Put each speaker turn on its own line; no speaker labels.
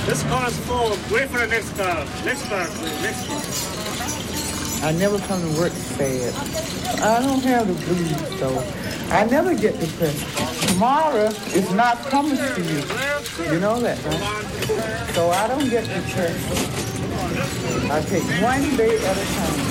This car is full. Wait for the next car. Next car, please. Next car.
I never come to work sad. I don't have the blues, so I never get depressed. Tomorrow is not promised to you. You know that, right? So I don't get depressed. I take one day at a time.